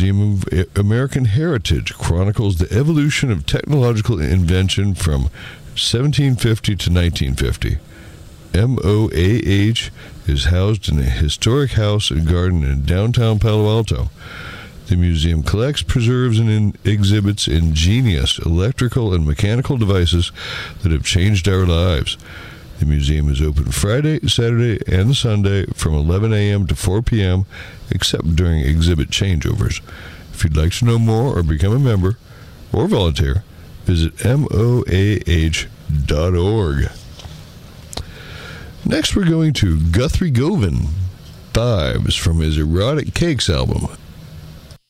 Museum of American Heritage chronicles the evolution of technological invention from 1750 to 1950. MOAH is housed in a historic house and garden in downtown Palo Alto. The museum collects, preserves, and exhibits ingenious electrical and mechanical devices that have changed our lives. The museum is open Friday, Saturday, and Sunday from 11 a.m. to 4 p.m., except during exhibit changeovers. If you'd like to know more or become a member or volunteer, visit moah.org. Next, we're going to Guthrie Govan, Vibes from his Erotic Cakes album,